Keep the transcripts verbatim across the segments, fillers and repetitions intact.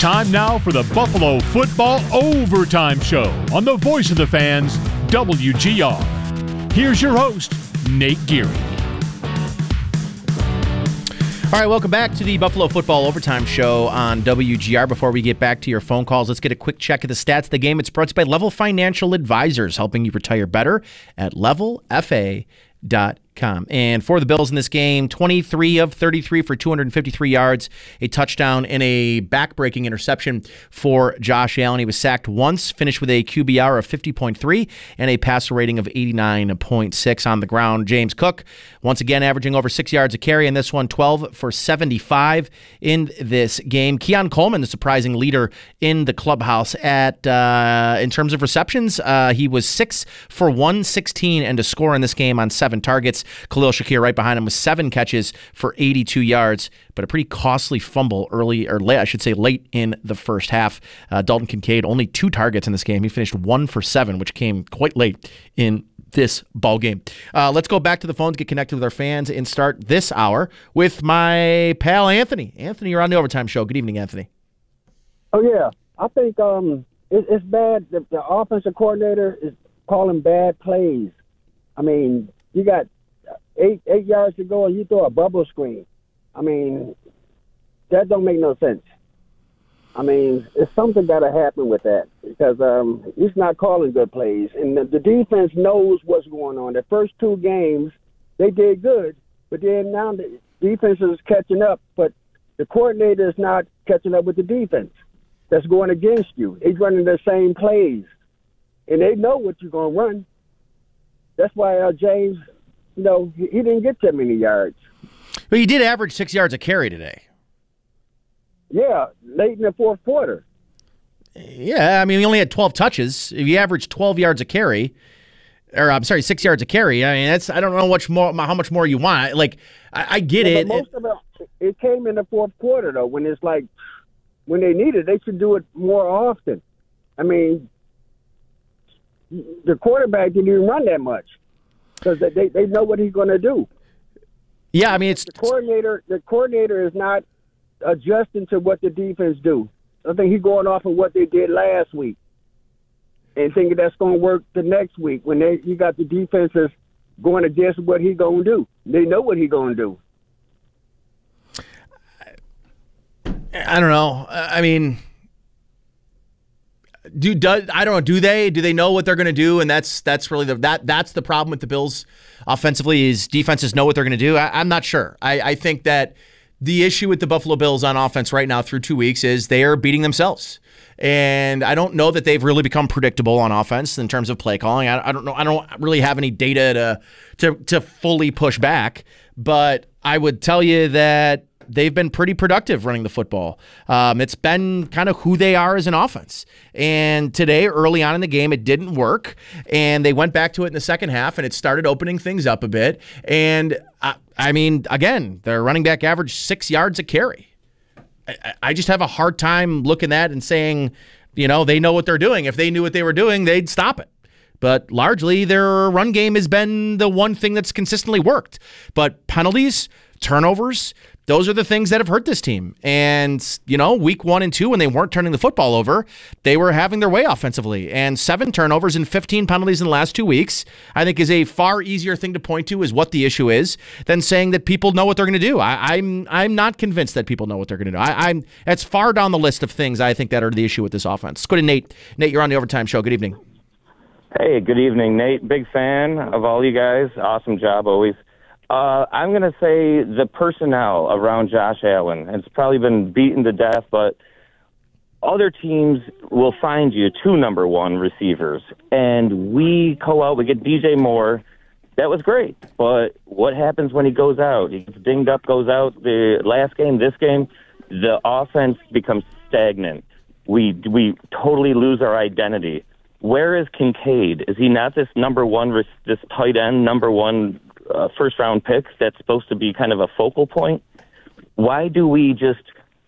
Time now for the Buffalo Football Overtime Show on the Voice of the Fans, W G R. Here's your host, Nate Geary. All right, welcome back to the Buffalo Football Overtime Show on W G R. Before we get back to your phone calls, let's get a quick check of the stats of the game. It's brought to you by Level Financial Advisors, helping you retire better at level f a dot com. And for the Bills in this game, twenty-three of thirty-three for two hundred fifty-three yards, a touchdown, and a back-breaking interception for Josh Allen. He was sacked once, finished with a Q B R of fifty point three and a passer rating of eighty-nine point six on the ground. James Cook, once again, averaging over six yards a carry in this one, twelve for seventy-five in this game. Keon Coleman, the surprising leader in the clubhouse at uh, in terms of receptions. Uh, he was six for one sixteen and a score in this game on seven targets. Khalil Shakir right behind him with seven catches for eighty-two yards, but a pretty costly fumble early, or late, I should say late in the first half. Uh, Dalton Kincaid, only two targets in this game. He finished one for seven, which came quite late in this ball game. Uh, let's go back to the phones, get connected with our fans, and start this hour with my pal Anthony. Anthony, you're on the Overtime Show. Good evening, Anthony. Oh, yeah. I think um, it, it's bad. The, the offensive coordinator is calling bad plays. I mean, you got eight eight yards to go and you throw a bubble screen. I mean, that don't make no sense. I mean, it's something got to happen with that because um, he's not calling good plays. And the, the defense knows what's going on. The first two games, they did good, but then now the defense is catching up, but the coordinator is not catching up with the defense that's going against you. He's running the same plays, and they know what you're going to run. That's why uh, James, you know, he, he didn't get that many yards. But he did average six yards a carry today. Yeah, late in the fourth quarter. Yeah, I mean, he only had twelve touches. If you average twelve yards a carry, or I'm sorry, six yards a carry, I mean, that's I don't know much more, how much more you want. Like, I, I get yeah, it. But most of it, it came in the fourth quarter, though, when it's like, when they need it, they should do it more often. I mean, the quarterback didn't even run that much because they, they know what he's going to do. Yeah, I mean, it's the coordinator. The coordinator is not adjusting to what the defense do. I think he's going off of what they did last week and thinking that's going to work the next week when they you got the defenses going against what he's going to do. They know what he's going to do. I don't know. I mean, do, do I don't know. Do they? Do they know what they're going to do? And that's that's really the that that's the problem with the Bills offensively is defenses know what they're going to do. I, I'm not sure. I, I think that the issue with the Buffalo Bills on offense right now through two weeks is they are beating themselves. And I don't know that they've really become predictable on offense in terms of play calling. I, I don't know. I don't really have any data to to to fully push back, but I would tell you that they've been pretty productive running the football. Um, it's been kind of who they are as an offense. And today, early on in the game, it didn't work. And they went back to it in the second half, and it started opening things up a bit. And, I, I mean, again, their running back averaged six yards a carry. I, I just have a hard time looking at and saying, you know, they know what they're doing. If they knew what they were doing, they'd stop it. But largely, their run game has been the one thing that's consistently worked. But penalties, turnovers, those are the things that have hurt this team. And, you know, week one and two, when they weren't turning the football over, they were having their way offensively. And seven turnovers and fifteen penalties in the last two weeks, I think is a far easier thing to point to as what the issue is than saying that people know what they're going to do. I, I'm I'm not convinced that people know what they're going to do. I, I'm It's far down the list of things I think that are the issue with this offense. Let's go to Nate. Nate, you're on the Overtime Show. Good evening. Hey, good evening, Nate. Big fan of all you guys. Awesome job always. Uh, I'm going to say the personnel around Josh Allen. It's probably been beaten to death, but other teams will find you two number one receivers. And we go out, we get D J Moore. That was great. But what happens when he goes out? He gets dinged up, goes out. The last game, this game, the offense becomes stagnant. We, we totally lose our identity. Where is Kincaid? Is he not this number one, this tight end, number one uh, first-round pick that's supposed to be kind of a focal point? Why do we just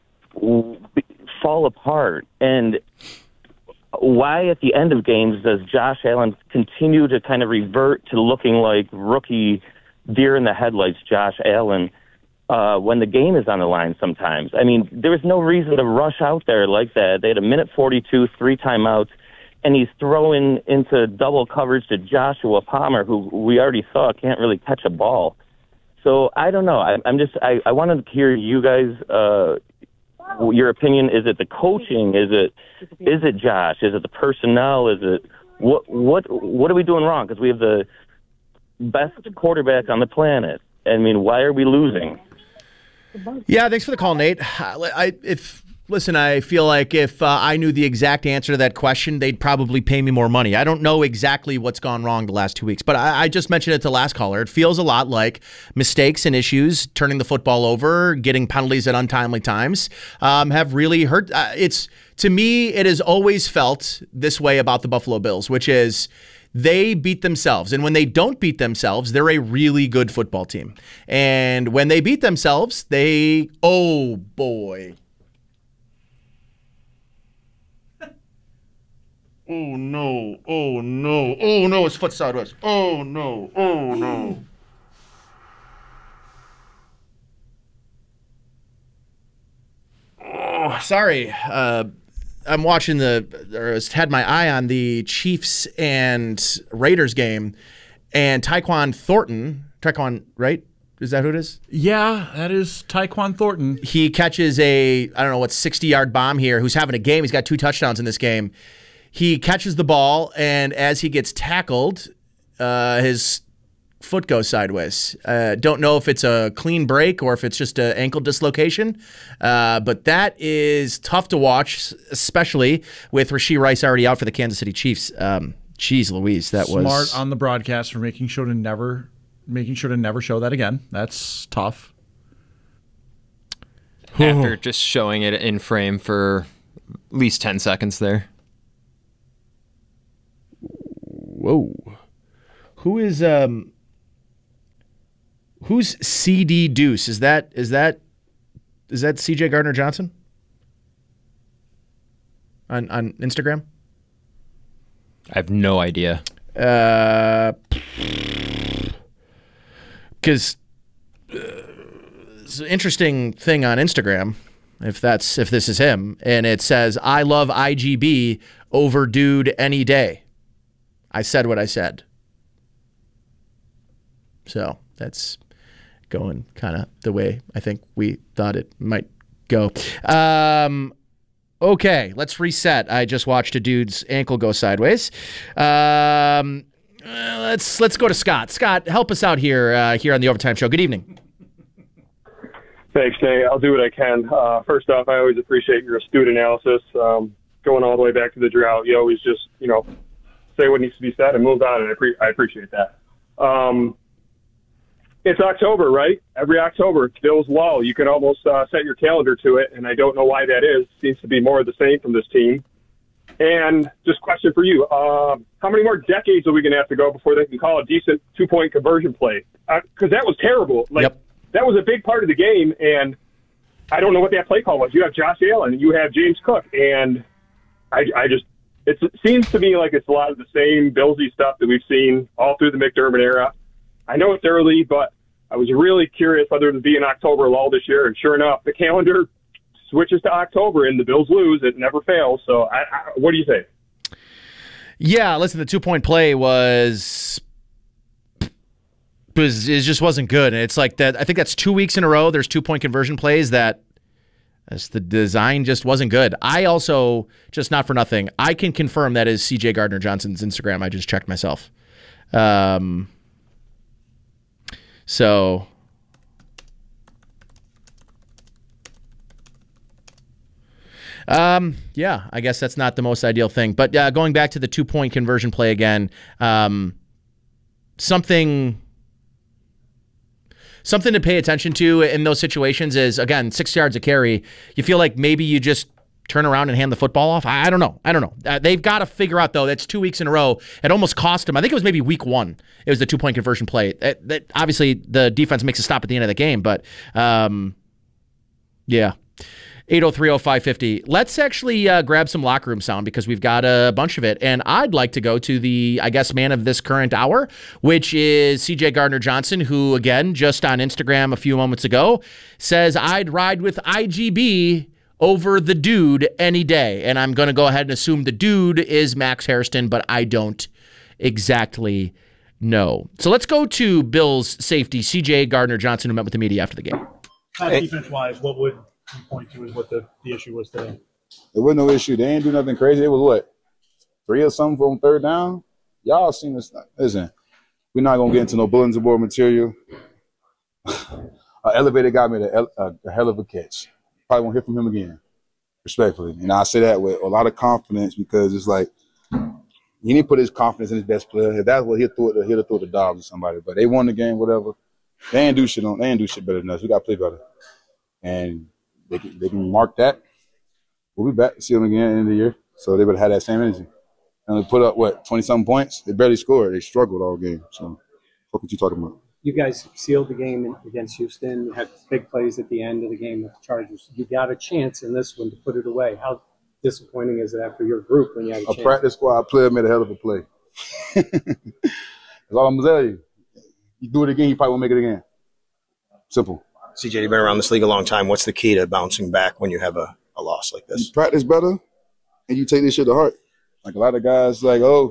fall apart? And why at the end of games does Josh Allen continue to kind of revert to looking like rookie deer in the headlights Josh Allen? uh, when the game is on the line sometimes. I mean, there was no reason to rush out there like that. They had a minute forty-two, three timeouts, and he's throwing into double coverage to Joshua Palmer, who we already saw can't really catch a ball. So I don't know. I, I'm just I, I wanted to hear you guys, uh, your opinion. Is it the coaching? Is it is it Josh? Is it the personnel? Is it what what what are we doing wrong? Because we have the best quarterback on the planet. I mean, why are we losing? Yeah, thanks for the call, Nate. I, if listen, I feel like if uh, I knew the exact answer to that question, they'd probably pay me more money. I don't know exactly what's gone wrong the last two weeks, but I, I just mentioned it to the last caller. It feels a lot like mistakes and issues, turning the football over, getting penalties at untimely times, um, have really hurt. Uh, it's to me, it has always felt this way about the Buffalo Bills, which is they beat themselves. And when they don't beat themselves, they're a really good football team. And when they beat themselves, they, oh boy. Oh no, oh no, oh no, his foot sideways. Oh no, oh no. Oh, sorry. Uh, I'm watching the, or had my eye on the Chiefs and Raiders game, and Tyquan Thornton, Tyquan, right? Is that who it is? Yeah, that is Tyquan Thornton. He catches a, I don't know what, sixty-yard bomb here, who's having a game. He's got two touchdowns in this game. He catches the ball, and as he gets tackled, uh, his foot goes sideways. Uh, don't know if it's a clean break or if it's just an ankle dislocation, uh, but that is tough to watch, especially with Rashee Rice already out for the Kansas City Chiefs. Um, geez Louise, that Smart was... Smart on the broadcast for making sure to never, making sure to never show that again. That's tough. After just showing it in frame for at least ten seconds there. Whoa. Who is... um? Who's C D Deuce? Is that is that is that C J Gardner Johnson on on Instagram? I have no idea. Uh, because uh, it's an interesting thing on Instagram. If that's if this is him, and it says, "I love I G B over dude any day." I said what I said. So that's going kind of the way I think we thought it might go. Um, okay, let's reset. I just watched a dude's ankle go sideways. Um, uh, let's let's go to Scott. Scott, help us out here uh, here on the Overtime Show. Good evening. Thanks, Nate. I'll do what I can. Uh, first off, I always appreciate your astute analysis. Um, going all the way back to the drought, you always just, you know, say what needs to be said and move on, and I, pre- I appreciate that. Um, It's October, right? Every October, it's Bill's lull. You can almost uh, set your calendar to it, and I don't know why that is. Seems to be more of the same from this team. And just question for you. Uh, how many more decades are we going to have to go before they can call a decent two-point conversion play? Because uh, that was terrible. Like, yep. That was a big part of the game, and I don't know what that play call was. You have Josh Allen, you have James Cook, and I, I just it's, it seems to me like it's a lot of the same Billsy stuff that we've seen all through the McDermott era. I know it's early, but I was really curious whether it would be an October lull this year, and sure enough, the calendar switches to October, and the Bills lose. It never fails. So I, I, what do you say? Yeah, listen, the two-point play was, was it just wasn't good. And it's like that. I think that's two weeks in a row there's two-point conversion plays that that's, the design just wasn't good. I also, just not for nothing, I can confirm that is C J Gardner Johnson's Instagram. I just checked myself. Um, so... Um, yeah, I guess that's not the most ideal thing. But uh, going back to the two-point conversion play again, um, something something to pay attention to in those situations is, again, six yards of carry. You feel like maybe you just turn around and hand the football off. I, I don't know. I don't know. Uh, they've got to figure out, though, that's two weeks in a row. It almost cost them. I think it was maybe week one. It was the two-point conversion play. That, that, obviously, the defense makes a stop at the end of the game, but um, yeah. eight oh three oh five five oh. Let's actually uh, grab some locker room sound because we've got a bunch of it. And I'd like to go to the, I guess, man of this current hour, which is C J Gardner-Johnson, who, again, just on Instagram a few moments ago, says, I'd ride with I G B over the dude any day. And I'm going to go ahead and assume the dude is Max Hairston, but I don't exactly know. So let's go to Bills safety, C J Gardner-Johnson, who met with the media after the game. Hey. Defense-wise, what would you point to as what the, the issue was today? There was no issue. They ain't do nothing crazy. It was what? Three or something on third down? Y'all seen this. Listen, we're not going to get into no bulletin board material. An elevator guy made a, a, a hell of a catch. Probably won't hear from him again, respectfully. And I say that with a lot of confidence because it's like he didn't put his confidence in his best player. If that's what he'll throw it, he'll throw the dogs or somebody. But they won the game, whatever. They ain't do shit on. They ain't do shit better than us. We got to play better. And they can, they can mark that. We'll be back to see them again at the end of the year. So they would have had that same energy. And they put up, what, twenty-something points? They barely scored. They struggled all game. So what are you talking about? You guys sealed the game against Houston. You had big plays at the end of the game with the Chargers. You got a chance in this one to put it away. How disappointing is it after your group when you had a, a chance? A practice squad player made a hell of a play. That's all I'm going to tell you. You do it again, you probably won't make it again. Simple. C J, you've been around this league a long time. What's the key to bouncing back when you have a, a loss like this? You practice better, and you take this shit to heart. Like a lot of guys, like, oh,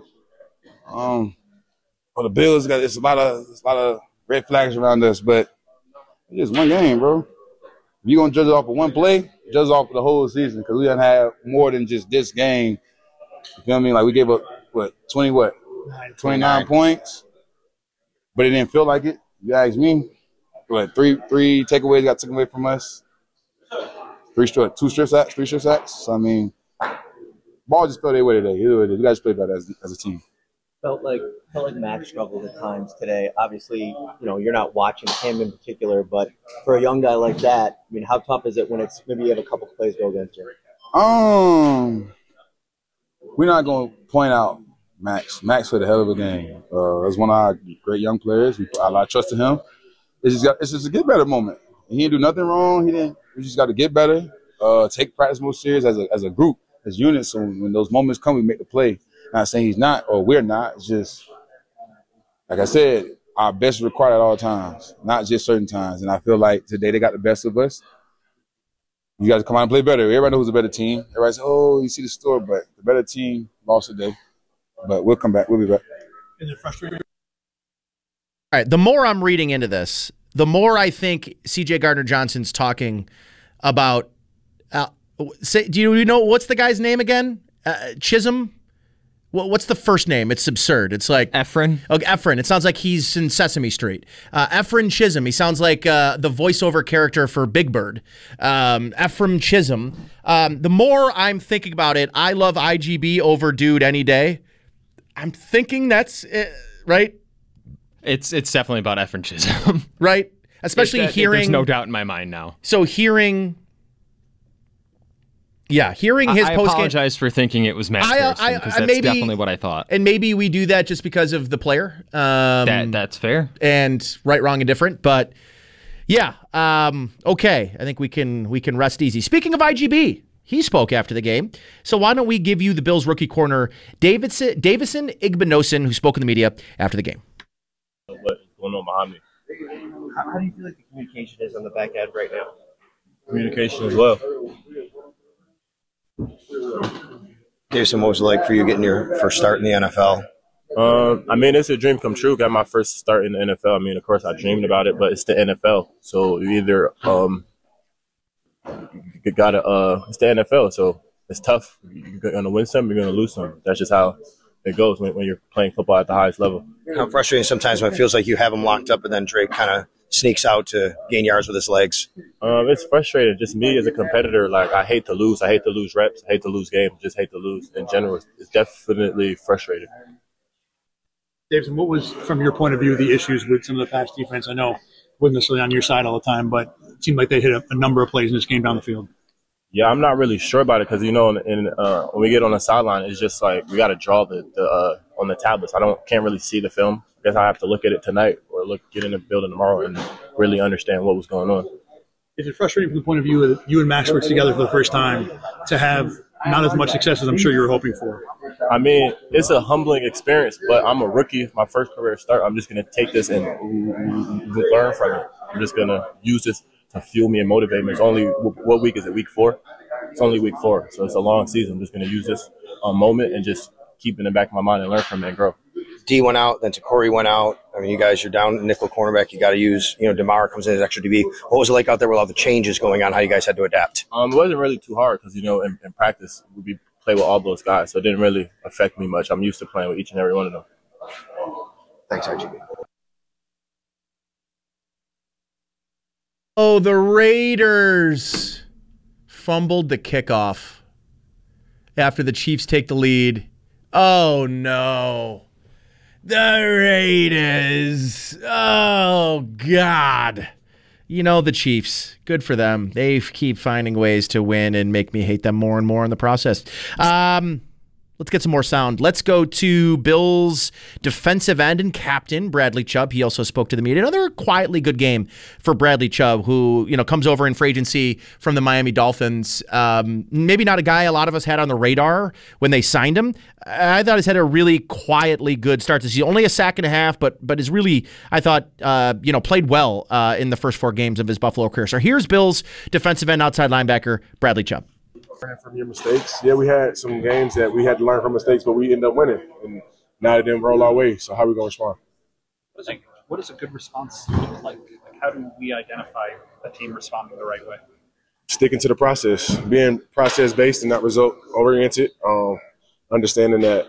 um, oh, the Bills got it's a lot of it's a lot of red flags around us, but it's just one game, bro. If you're gonna judge it off of one play, judge it off of the whole season because we done have more than just this game. You feel me? Like we gave up what twenty what twenty-nine points, but it didn't feel like it. You ask me. What, three three takeaways got taken away from us. Three strip, two strip sacks, three strip sacks. So, I mean, ball just fell their way today. Either way, we guys played better as, as a team. Felt like felt like Max struggled at times today. Obviously, you know, you're not watching him in particular, but for a young guy like that, I mean, how tough is it when it's maybe you have a couple plays go against you? Um, we're not going to point out Max. Max played a hell of a game. Uh, that's one of our great young players. We put a lot of trust in him. It's just, got, it's just a get better moment. He didn't do nothing wrong. He didn't. We just got to get better. Uh, take practice more serious as a as a group, as units. So when those moments come, we make the play. Not saying he's not or we're not. It's just like I said, our best is required at all times, not just certain times. And I feel like today they got the best of us. You guys come out and play better. Everybody knows who's a better team. Everybody says, "Oh, you see the score," but the better team lost today. But we'll come back. We'll be back. Is it frustrating? All right, the more I'm reading into this, the more I think C J Gardner-Johnson's talking about uh, say, do you know what's the guy's name again? Uh, Chisholm? What, what's the first name? It's absurd. It's like Efren. Okay, Efren. It sounds like he's in Sesame Street. Uh, Efren Chisholm. He sounds like uh, the voiceover character for Big Bird. Um, Efren Chisholm. Um, the more I'm thinking about it, I love I G B over dude any day. I'm thinking that's it, right. It's it's definitely about Efren Chisholm. Right? Especially it, that, hearing... There's no doubt in my mind now. So hearing... Yeah, hearing his I, I post-game... apologize for thinking it was Max Hairston, because that's maybe, definitely what I thought. And maybe we do that just because of the player. Um, that That's fair. And right, wrong, and different. But yeah, um, okay. I think we can we can rest easy. Speaking of I G B, he spoke after the game. So why don't we give you the Bills rookie corner, Davidson, Davison Igbinosun, who spoke in the media after the game. What's going on behind me? How, how do you feel like the communication is on the back end right now? Communication as well. Davison, what was it like for you getting your first start in the N F L? Uh, I mean, it's a dream come true. Got my first start in the N F L. I mean, of course, I dreamed about it, but it's the N F L. So you either um, you gotta uh, it's the N F L. So it's tough. You're gonna win some, you're gonna lose some. That's just how it goes when, when you're playing football at the highest level. How frustrating sometimes when it feels like you have him locked up and then Drake kind of sneaks out to gain yards with his legs. Um, it's frustrating. Just me as a competitor, like I hate to lose. I hate to lose reps. I hate to lose games. Just hate to lose in general. It's definitely frustrating. Davidson, what was, from your point of view, the issues with some of the pass defense? I know it wasn't necessarily on your side all the time, but it seemed like they hit a, a number of plays in this game down the field. Yeah, I'm not really sure about it because, you know, in, in, uh, when we get on the sideline, it's just like we got to draw the, the uh, on the tablets. I don't can't really see the film. I guess I have to look at it tonight or look get in the building tomorrow and really understand what was going on. Is it frustrating from the point of view that you and Max worked together for the first time to have not as much success as I'm sure you were hoping for? I mean, it's a humbling experience, but I'm a rookie. My first career start. I'm just going to take this and learn from it. I'm just going to use this to fuel me and motivate me. It's only, what week is it? Week four? It's only week four, so it's a long season. I'm just going to use this um, moment and just keep it in the back of my mind and learn from it and grow. D went out, then Corey went out. I mean, you guys, you're down nickel cornerback. You got to use, you know, DeMar comes in as extra D B. What was it like out there with all the changes going on? How you guys had to adapt? Um, it wasn't really too hard because, you know, in, in practice, we play with all those guys, so it didn't really affect me much. I'm used to playing with each and every one of them. Thanks, R G B. Oh, the Raiders fumbled the kickoff after the Chiefs take the lead. Oh, no. The Raiders. Oh, God. You know, the Chiefs. Good for them. They keep finding ways to win and make me hate them more and more in the process. Um, let's get some more sound. Let's go to Bills defensive end and captain, Bradley Chubb. He also spoke to the media. Another quietly good game for Bradley Chubb, who, you know, comes over in free agency from the Miami Dolphins. Um, maybe not a guy a lot of us had on the radar when they signed him. I thought he's had a really quietly good start to season. Only a sack and a half, but but is really, I thought, uh, you know, played well uh, in the first four games of his Buffalo career. So here's Bills defensive end outside linebacker, Bradley Chubb. Learning from your mistakes. Yeah, we had some games that we had to learn from mistakes, but we ended up winning. And now it didn't roll our way, so how are we going to respond? What, is, what does a good response look like? Like, how do we identify a team responding the right way? Sticking to the process, being process-based and not result-oriented, um, understanding that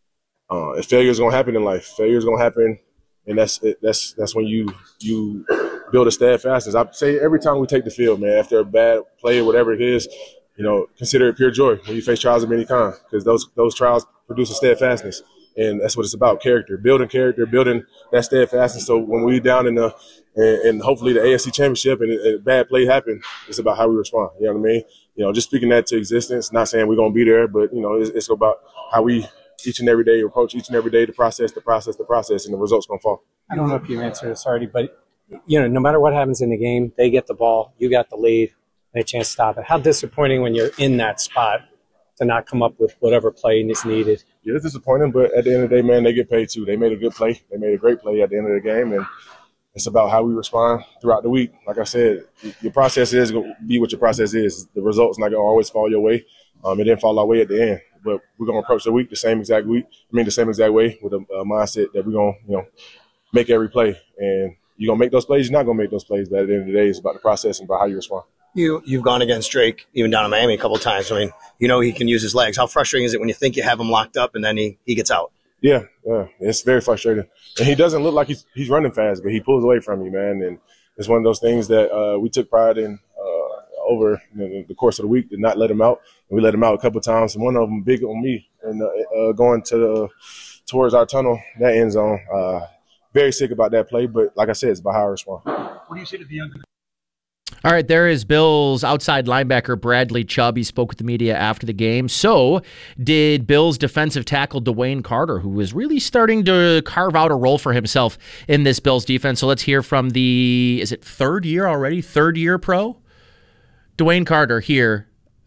uh, if failure is going to happen in life, failure is going to happen, and that's that's that's when you you build a steadfastness. I say every time we take the field, man, after a bad play or whatever it is, you know, consider it pure joy when you face trials of any kind, because those those trials produce a steadfastness, and that's what it's about: character, building character, building that steadfastness. So when we down in the and, and hopefully the A F C Championship and a bad play happen, it's about how we respond. You know what I mean? You know, just speaking that to existence. Not saying we're gonna be there, but you know, it's, it's about how we each and every day approach each and every day the process, the process, the process, and the results gonna fall. I don't know if you answered this already, but you know, no matter what happens in the game, they get the ball, you got the lead. A chance to stop it. How disappointing when you're in that spot to not come up with whatever play is needed. Yeah, it's disappointing, but at the end of the day, man, they get paid too. They made a good play. They made a great play at the end of the game, and it's about how we respond throughout the week. Like I said, your process is going to be what your process is. The results not going to always fall your way. Um, it didn't fall our way at the end, but we're going to approach the week the same exact week. I mean, the same exact way with a, a mindset that we're going to, you know, make every play. And you're going to make those plays. You're not going to make those plays, but at the end of the day, it's about the process and about how you respond. You, you've gone against Drake, even down in Miami a couple of times. I mean, you know he can use his legs. How frustrating is it when you think you have him locked up and then he, he gets out? Yeah, yeah, it's very frustrating. And he doesn't look like he's he's running fast, but he pulls away from you, man. And it's one of those things that uh, we took pride in uh, over you know, the course of the week, did not let him out. And we let him out a couple of times, and one of them big on me. And uh, uh, going to the, towards our tunnel, that end zone, uh, very sick about that play. But like I said, it's about how I respond. What do you say to the younger? All right, there is Bills outside linebacker Bradley Chubb. He spoke with the media after the game. So did Bills defensive tackle DeWayne Carter, who is really starting to carve out a role for himself in this Bills defense. So let's hear from the, is it third year already? Third year pro? DeWayne Carter here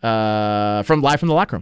uh, from live from the locker room.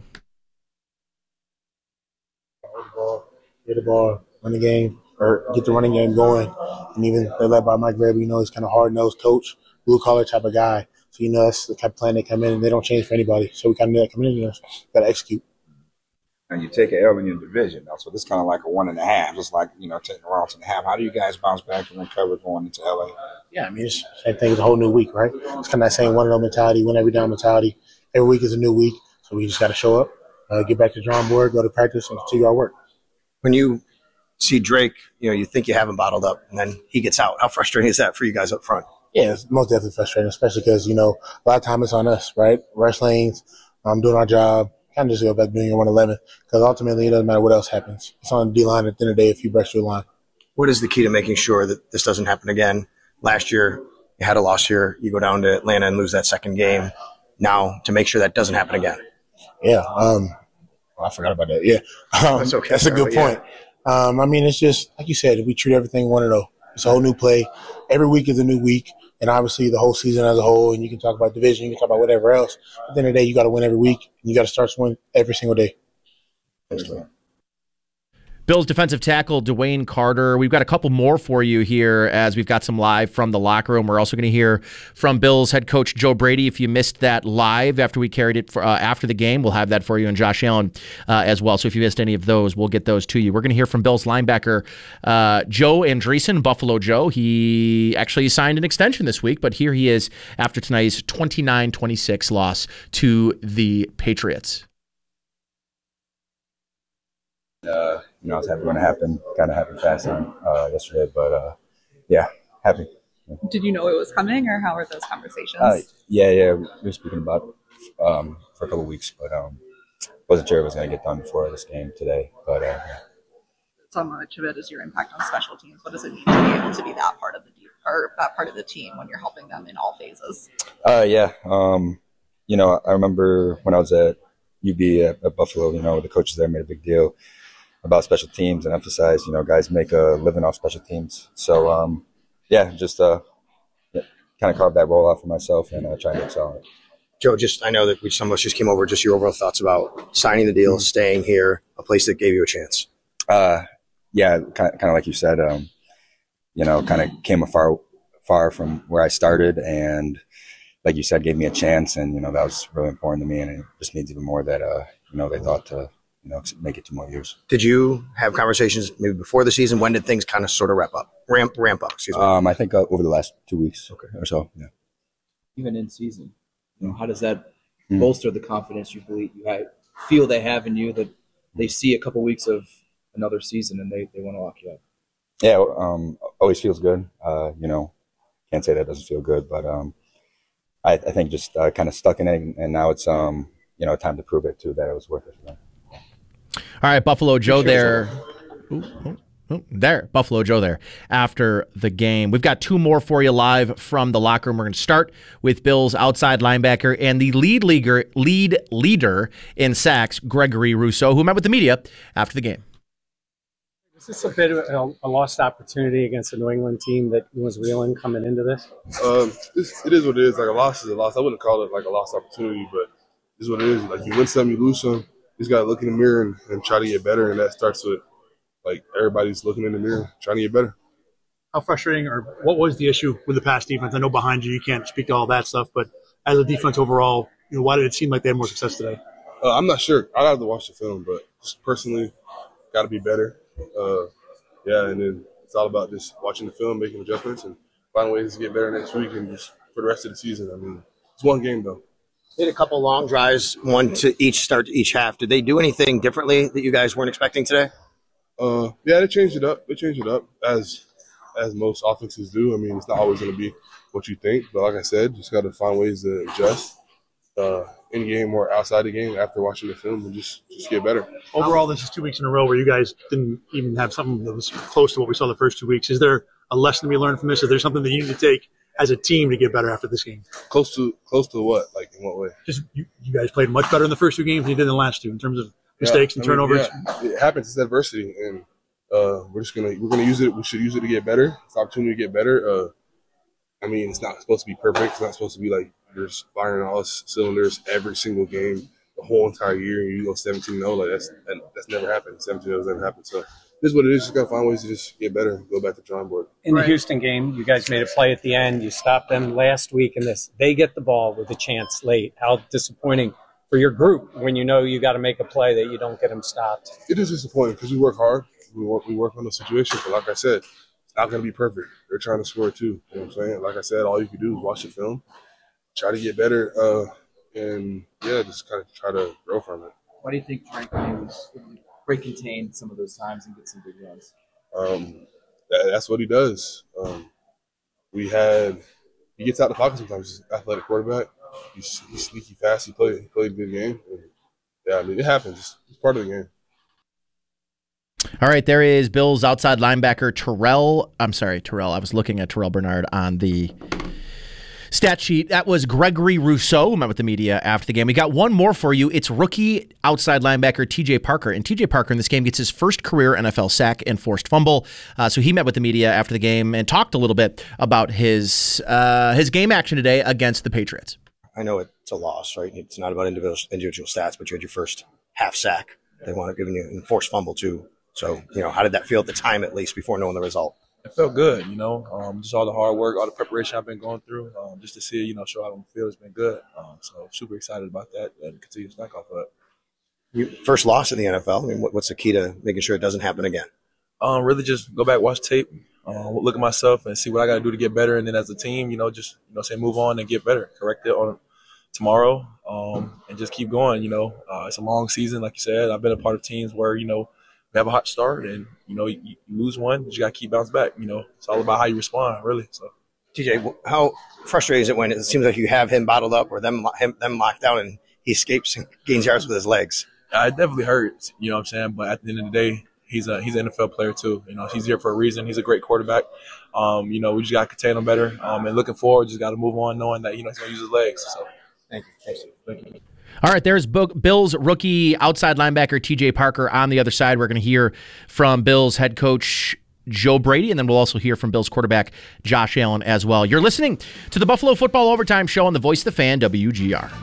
Hold the ball, get the ball, run the game, or get the running game going. And even they're led by Mike Vrabel, you know, he's kind of hard-nosed coach. Blue-collar type of guy. So, you know, that's the type of plan they come in, and they don't change for anybody. So we kind of know that coming in, you know, got to execute. And you take an L in your division. So this kind of like a one and a half. It's like, you know, taking a loss and a half. How do you guys bounce back and recover going into L A? Yeah, I mean, it's the same thing as a whole new week, right? It's kind of that same one and oh mentality, win every down mentality. Every week is a new week. So we just got to show up, uh, get back to the drawing board, go to practice, and continue our work. When you see Drake, you know, you think you have him bottled up, and then he gets out. How frustrating is that for you guys up front? Yeah, it's most definitely frustrating, especially because, you know, a lot of time it's on us, right? Rush lanes, um, doing our job, kind of just go back doing your one eleven, because ultimately it doesn't matter what else happens. It's on the D-line at the end of the day if you brush your line. What is the key to making sure that this doesn't happen again? Last year, you had a loss here. You go down to Atlanta and lose that second game. Now, to make sure that doesn't happen again. Yeah, um, well, I forgot about that. Yeah, um, that's okay. That's a good point. Yeah. Um, I mean, it's just, like you said, we treat everything one and oh. It's a whole new play. Every week is a new week. and obviously the whole season as a whole, and you can talk about division, you can talk about whatever else. At the end of the day, you got to win every week, and you got to start to win every single day. Thanks, man. Bills defensive tackle DeWayne Carter. We've got a couple more for you here as we've got some live from the locker room. We're also going to hear from Bills head coach Joe Brady. If you missed that live after we carried it for, uh, after the game, we'll have that for you, and Josh Allen uh, as well. So if you missed any of those, we'll get those to you. We're going to hear from Bills linebacker uh, Joe Andreessen, Buffalo Joe. He actually signed an extension this week, but here he is after tonight's twenty-nine twenty-six loss to the Patriots. Uh, you know, I was happy when it happened. Kind of happened fast uh, yesterday, but uh, yeah, happy. Did you know it was coming, or how were those conversations? Uh, yeah, yeah, we were speaking about it um, for a couple of weeks, but um, wasn't sure it was going to get done before this game today. But uh, yeah. So much of it is your impact on special teams. What does it mean to be able to be that part of the deep, or that part of the team when you're helping them in all phases? Uh, yeah, um, you know, I remember when I was at U B at, at Buffalo. You know, the coaches there made a big deal about special teams and emphasize, you know, guys make a living off special teams. So, um, yeah, just uh, yeah, kind of carved that role out for myself and uh, trying to excel in it. Joe, just I know that we, some of us just came over, just your overall thoughts about signing the deal, staying here, a place that gave you a chance. Uh, yeah, kind of, kind of like you said, um, you know, kind of came a far, far from where I started, and like you said, gave me a chance, and, you know, that was really important to me, and it just means even more that, uh, you know, they thought to, you know, make it two more years. Did you have conversations maybe before the season? When did things kind of sort of wrap up, ramp, ramp up? Excuse me. Um, I think uh, over the last two weeks okay. or so. Yeah. Even in season, you know, how does that mm-hmm. bolster the confidence you believe you have, feel they have in you, that they see a couple weeks of another season and they, they want to lock you up? Yeah, um, always feels good. Uh, you know, can't say that doesn't feel good, but um, I, I think just uh, kind of stuck in it, and now it's um, you know, time to prove it too that it was worth it for them. All right, Buffalo Joe there. Ooh, ooh, ooh, there, Buffalo Joe there after the game. We've got two more for you live from the locker room. We're going to start with Bills outside linebacker and the lead leaguer, lead leader in sacks, Gregory Rousseau, who met with the media after the game. Is this a bit of a, a lost opportunity against a New England team that was reeling coming into this? Um, it's, it is what it is. Like, a loss is a loss. I wouldn't call it like a lost opportunity, but it's what it is. Like, you win some, you lose some. You just got to look in the mirror and, and try to get better, and that starts with, like, everybody's looking in the mirror, trying to get better. How frustrating, or what was the issue with the pass defense? I know behind you, you can't speak to all that stuff, but as a defense overall, you know, why did it seem like they had more success today? Uh, I'm not sure. I'll have to watch the film, but just personally, got to be better. Uh, yeah, and then it's all about just watching the film, making adjustments, and finding ways to get better next week and just for the rest of the season. I mean, it's one game, though. They had a couple long drives, one to each start to each half. Did they do anything differently that you guys weren't expecting today? Uh, yeah, they changed it up. They changed it up as as most offenses do. I mean, it's not always going to be what you think, but like I said, just got to find ways to adjust uh, in game or outside the game after watching the film and just just get better. Overall, this is two weeks in a row where you guys didn't even have something that was close to what we saw the first two weeks. Is there a lesson to be learned from this? Is there something that you need to take as a team to get better after this game? Close to close to what? Like, in what way? Just you, you guys played much better in the first two games than you did in the last two in terms of mistakes yeah, and I mean, turnovers. Yeah, it happens. It's adversity, and uh, we're just gonna we're gonna use it. We should use it to get better. It's an opportunity to get better. Uh, I mean, it's not supposed to be perfect. It's not supposed to be like you're firing all cylinders every single game the whole entire year, and you go seventeen and oh. Like that's that, that's never happened. seventeen and oh has never happened. So this is what it is. Just gotta find ways to just get better and go back to the drawing board. In the Houston game, you guys made a play at the end. You stopped them last week in this. They get the ball with a chance late. How disappointing for your group when you know you got to make a play that you don't get them stopped. It is disappointing because we work hard. We work, we work on the situation. But like I said, it's not going to be perfect. They're trying to score too. You know what I'm saying? Like I said, all you can do is watch the film, try to get better, uh, and, yeah, just kind of try to grow from it. Why do you think Frank was break contain some of those times and get some big runs? Um, that, that's what he does. Um, we had – he gets out the pocket sometimes. He's an athletic quarterback. He's, he's sneaky fast. He played, he played a good game. And, yeah, I mean, it happens. It's, it's part of the game. All right, there is Bills outside linebacker Terrell. I'm sorry, Terrell. I was looking at Terrell Bernard on the stat sheet. That was Gregory Rousseau, who met with the media after the game. We got one more for you. It's rookie outside linebacker T J Parker. And T J Parker in this game gets his first career N F L sack and forced fumble. Uh, so he met with the media after the game and talked a little bit about his uh, his game action today against the Patriots. I know it's a loss, right? It's not about individual individual stats, but you had your first half sack. They want to give you a forced fumble too. So, you know, how did that feel at the time, at least, before knowing the result? It felt good, you know, um, just all the hard work, all the preparation I've been going through, um, just to see it, you know, show out on the field has been good. Um, so super excited about that and continue to stack off of it. You first loss in the N F L. I mean, what, what's the key to making sure it doesn't happen again? Um, really just go back, watch tape, uh, look at myself and see what I got to do to get better. And then as a team, you know, just, you know, say move on and get better, correct it on tomorrow, um, and just keep going. You know, uh, it's a long season. Like you said, I've been a part of teams where, you know, we have a hot start and, you know, you, you lose one, but you got to keep bounce back. You know, it's all about how you respond, really. So, T J, how frustrating is it when it seems like you have him bottled up or them, him, them locked down and he escapes and gains yards with his legs? Uh, it definitely hurts, you know what I'm saying? But at the end of the day, he's a he's an N F L player too. You know, he's here for a reason. He's a great quarterback. Um, you know, we just got to contain him better. Um, and looking forward, just got to move on knowing that, you know, he's going to use his legs. So, thank you. Thank you. Thank you. All right, there's Bills rookie outside linebacker T J Parker. On the other side, we're going to hear from Bills head coach Joe Brady, and then we'll also hear from Bills quarterback Josh Allen as well. You're listening to the Buffalo Football Overtime Show on the Voice of the Fan, W G R.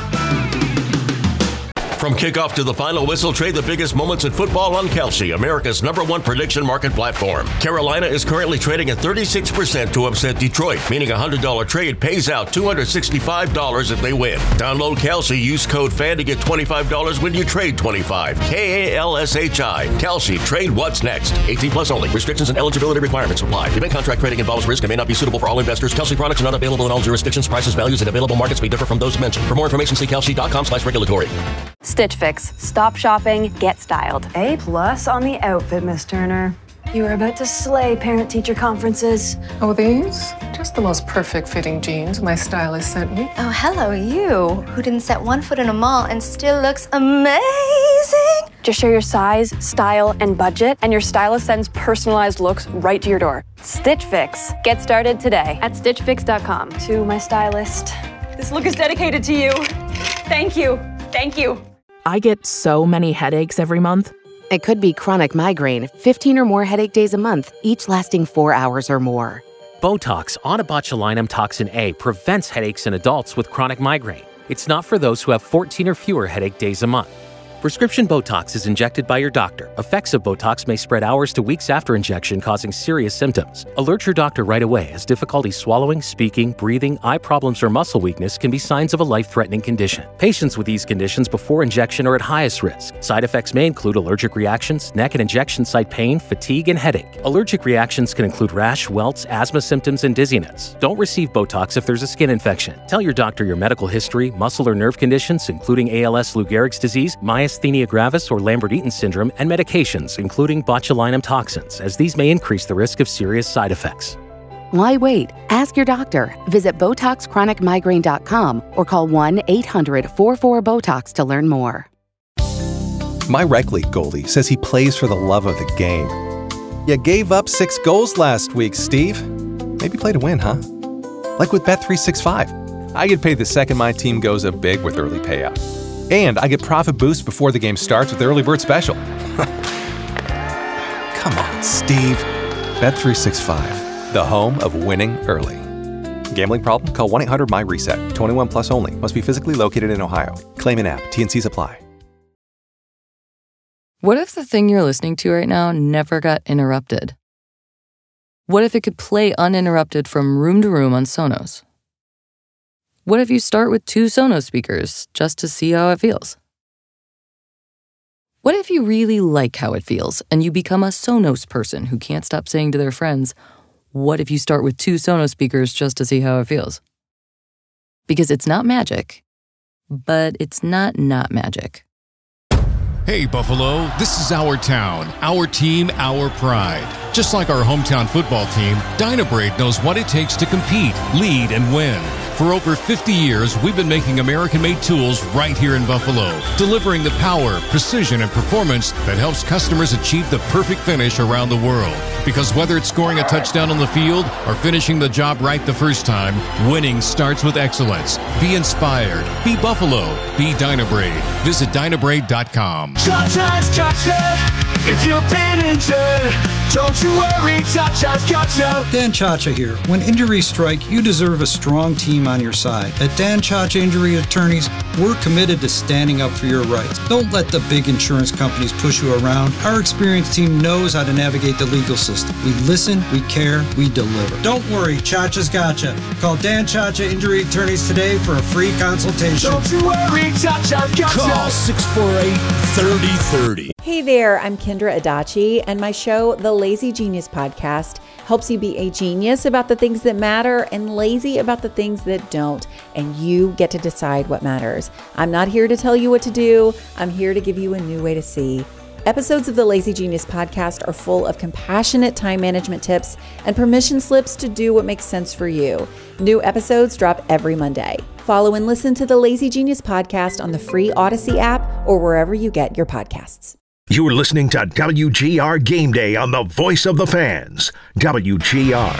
From kickoff to the final whistle, trade the biggest moments in football on Kalshi, America's number one prediction market platform. Carolina is currently trading at thirty-six percent to upset Detroit, meaning a one hundred dollars trade pays out two hundred sixty-five dollars if they win. Download Kalshi, use code FAN to get twenty-five dollars when you trade twenty-five dollars. K A L S H I. Kalshi, trade what's next. eighteen plus only. Restrictions and eligibility requirements apply. Event contract trading involves risk and may not be suitable for all investors. Kalshi products are not available in all jurisdictions. Prices, values, and available markets may differ from those mentioned. For more information, see kalshi.com slash regulatory. Stitch Fix. Stop shopping, get styled. A plus on the outfit, Miss Turner. You were about to slay parent-teacher conferences. Oh, these? Just the most perfect fitting jeans my stylist sent me. Oh, hello, you, who didn't set one foot in a mall and still looks amazing. Just share your size, style, and budget, and your stylist sends personalized looks right to your door. Stitch Fix. Get started today at stitch fix dot com. To my stylist, this look is dedicated to you. Thank you. Thank you. I get so many headaches every month. It could be chronic migraine, fifteen or more headache days a month, each lasting four hours or more. Botox, onabotulinum toxin A, prevents headaches in adults with chronic migraine. It's not for those who have fourteen or fewer headache days a month. Prescription Botox is injected by your doctor. Effects of Botox may spread hours to weeks after injection, causing serious symptoms. Alert your doctor right away, as difficulty swallowing, speaking, breathing, eye problems, or muscle weakness can be signs of a life-threatening condition. Patients with these conditions before injection are at highest risk. Side effects may include allergic reactions, neck and injection site pain, fatigue, and headache. Allergic reactions can include rash, welts, asthma symptoms, and dizziness. Don't receive Botox if there's a skin infection. Tell your doctor your medical history, muscle or nerve conditions, including A L S, Lou Gehrig's disease, myasthenia gravis or Lambert-Eaton syndrome, and medications, including botulinum toxins, as these may increase the risk of serious side effects. Why wait? Ask your doctor. Visit Botox Chronic Migraine dot com or call one eight hundred four four BOTOX to learn more. My rec league goalie says he plays for the love of the game. You gave up six goals last week, Steve. Maybe play to win, huh? Like with Bet three sixty-five. I get paid the second my team goes up big with early payout. And I get profit boost before the game starts with the Early Bird Special. Come on, Steve. Bet three sixty-five, the home of winning early. Gambling problem? Call one eight hundred M Y reset. twenty-one plus only. Must be physically located in Ohio. Claim in app. T N Cs apply. What if the thing you're listening to right now never got interrupted? What if it could play uninterrupted from room to room on Sonos? What if you start with two Sonos speakers just to see how it feels? What if you really like how it feels and you become a Sonos person who can't stop saying to their friends, what if you start with two Sonos speakers just to see how it feels? Because it's not magic, but it's not not magic. Hey, Buffalo, this is our town, our team, our pride. Just like our hometown football team, Dynabrade knows what it takes to compete, lead, and win. For over fifty years, we've been making American-made tools right here in Buffalo, delivering the power, precision, and performance that helps customers achieve the perfect finish around the world. Because whether it's scoring a touchdown on the field or finishing the job right the first time, winning starts with excellence. Be inspired. Be Buffalo. Be Dynabrade. Visit Dynabrade dot com. Cha-Cha's got you. If you've been injured, don't you worry, Cha-Cha's got you. Dan Chacha here. When injuries strike, you deserve a strong team on your side. At Dan Chacha Injury Attorneys, we're committed to standing up for your rights. Don't let the big insurance companies push you around. Our experienced team knows how to navigate the legal system. We listen, we care, we deliver. Don't worry, Chacha's got you. Call Dan Chacha Injury Attorneys today for a free consultation. Don't you worry, Cha-Cha's got you. Call six four eight, three oh three oh. Hey there, I'm Kendra Adachi, and my show, The Lazy Genius Podcast, helps you be a genius about the things that matter and lazy about the things that don't, and you get to decide what matters. I'm not here to tell you what to do. I'm here to give you a new way to see. Episodes of the Lazy Genius Podcast are full of compassionate time management tips and permission slips to do what makes sense for you. New episodes drop every Monday. Follow and listen to the Lazy Genius Podcast on the free Odyssey app or wherever you get your podcasts. You're listening to W G R Game Day on the Voice of the Fans, W G R.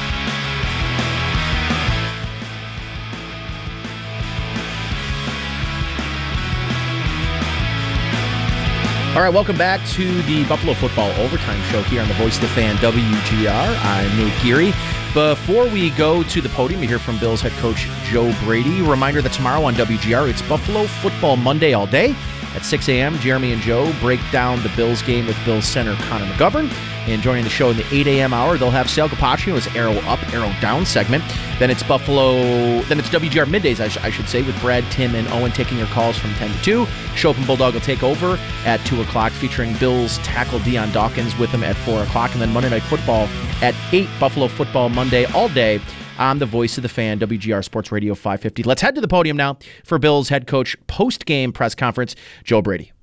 All right, welcome back to the Buffalo Football Overtime Show here on the Voice of the Fan, W G R. I'm Nate Geary. Before we go to the podium, you hear from Bills head coach Joe Brady. Reminder that tomorrow on W G R, it's Buffalo Football Monday all day. At six a.m., Jeremy and Joe break down the Bills game with Bills center Connor McGovern. And joining the show in the eight a.m. hour, they'll have Sal Capaccio as Arrow Up, Arrow Down segment. Then it's Buffalo, then it's W G R Middays, I, sh- I should say, with Brad, Tim, and Owen taking your calls from ten to two. Show Up and Bulldog will take over at two o'clock, featuring Bills tackle Deion Dawkins with him at four o'clock. And then Monday Night Football at eight, Buffalo Football Monday all day. I'm the Voice of the Fan, W G R Sports Radio five fifty. Let's head to the podium now for Bills head coach post-game press conference, Joe Brady.